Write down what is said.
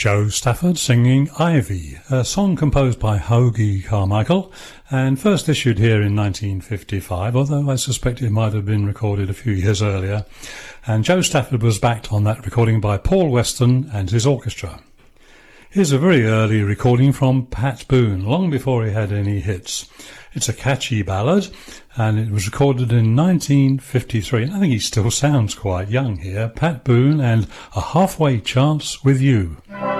Joe Stafford singing Ivy, a song composed by Hoagy Carmichael and first issued here in 1955, although I suspect it might have been recorded a few years earlier. And Joe Stafford was backed on that recording by Paul Weston and his orchestra. Here's a very early recording from Pat Boone, long before he had any hits. It's a catchy ballad, and it was recorded in 1953. And I think he still sounds quite young here. Pat Boone and A Halfway Chance with You.